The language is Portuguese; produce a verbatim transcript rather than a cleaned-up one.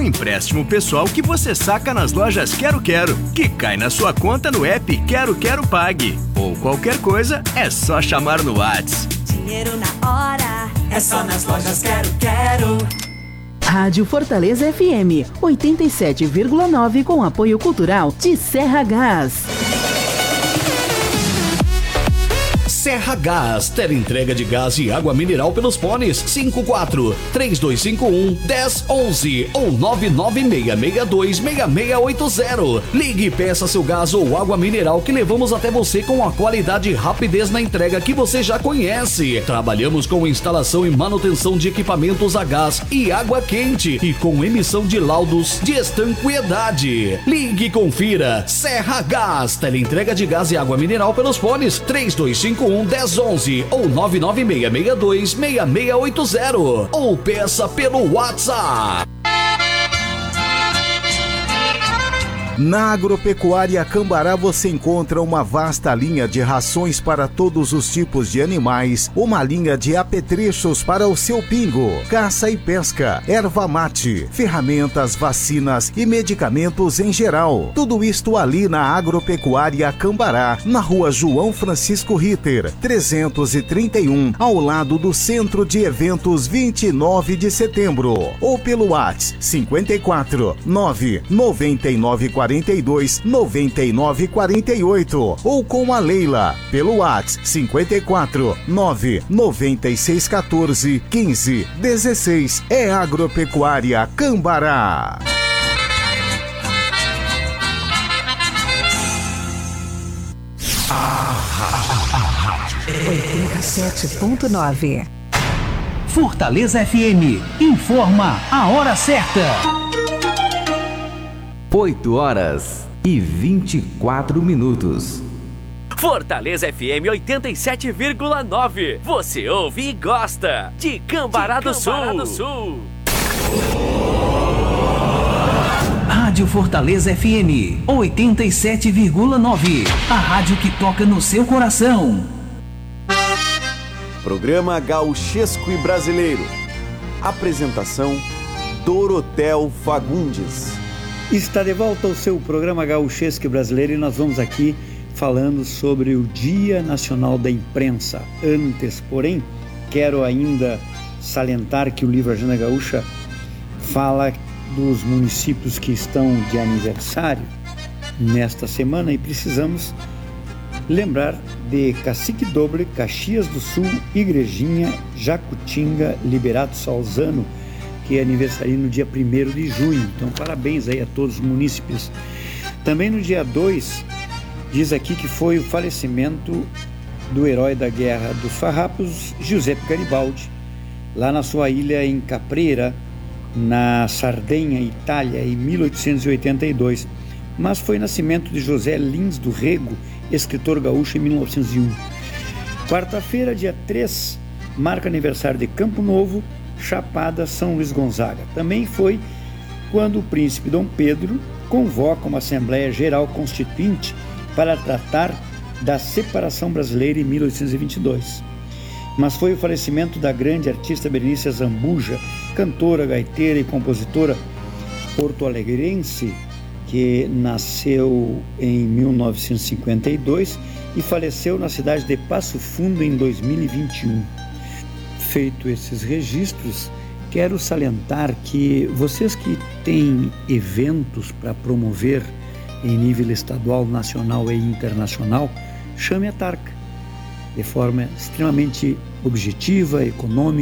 o empréstimo pessoal que você saca nas lojas Quero Quero, que cai na sua conta no app Quero Quero Pague. Ou qualquer coisa, é só chamar no Whats. Dinheiro na hora, é só nas lojas Quero Quero. Rádio Fortaleza F M, oitenta e sete vírgula nove, com apoio cultural de Serra Gás. Serra Gás, teleentrega de gás e água mineral pelos fones cinco quatro três dois cinco um, um zero um um ou nove nove seis seis dois, seis seis oito zero. Ligue e peça seu gás ou água mineral que levamos até você com a qualidade e rapidez na entrega que você já conhece. Trabalhamos com instalação e manutenção de equipamentos a gás e água quente e com emissão de laudos de estanqueidade. Ligue e confira. Serra Gás, teleentrega de gás e água mineral pelos fones três dois cinco um, um zero um um ou nove nove seis seis dois, seis seis oito zero ou peça pelo WhatsApp. Na Agropecuária Cambará você encontra uma vasta linha de rações para todos os tipos de animais, uma linha de apetrechos para o seu pingo, caça e pesca, erva mate, ferramentas, vacinas e medicamentos em geral. Tudo isto ali na Agropecuária Cambará, na rua João Francisco Ritter, trezentos e trinta e um, ao lado do Centro de Eventos vinte e nove de setembro, ou pelo WhatsApp cinquenta e quatro, nove noventa e nove quarenta e dois, noventa e nove quarenta e oito, ou com a Leila pelo WhatsApp cinquenta e quatro, nove noventa e seis quatorze, quinze dezesseis. É Agropecuária Cambará. oitenta e sete ponto nove. Fortaleza F M informa a hora certa. oito horas e vinte e quatro minutos. Fortaleza F M oitenta e sete vírgula nove. Você ouve e gosta de Cambará do Sul. do Sul. Rádio Fortaleza F M oitenta e sete vírgula nove. A rádio que toca no seu coração. Programa Gauchesco e Brasileiro. Apresentação: Dorotel Fagundes. Está de volta o seu programa Gauchesco e Brasileiro e nós vamos aqui falando sobre o Dia Nacional da Imprensa. Antes, porém, quero ainda salientar que o livro Agenda Gaúcha fala dos municípios que estão de aniversário nesta semana e precisamos lembrar de Cacique Doble, Caxias do Sul, Igrejinha, Jacutinga, Liberato Salzano, que é aniversário no dia primeiro de junho. Então, parabéns aí a todos os munícipes. Também no dia dois, diz aqui que foi o falecimento do herói da Guerra dos Farrapos, Giuseppe Garibaldi, lá na sua ilha em Capreira, na Sardenha, Itália, em mil oitocentos e oitenta e dois. Mas foi nascimento de José Lins do Rego, escritor gaúcho, em mil novecentos e um. Quarta-feira, dia três, marca aniversário de Campo Novo, Chapada, São Luís Gonzaga. Também foi quando o príncipe Dom Pedro convoca uma Assembleia Geral Constituinte para tratar da separação brasileira em mil oitocentos e vinte e dois. Mas foi o falecimento da grande artista Berenice Zambuja, cantora, gaiteira e compositora porto-alegrense, que nasceu em mil novecentos e cinquenta e dois e faleceu na cidade de Passo Fundo em dois mil e vinte e um. Feito esses registros, quero salientar que vocês que têm eventos para promover em nível estadual, nacional e internacional, chame a Tarca de forma extremamente objetiva, econômica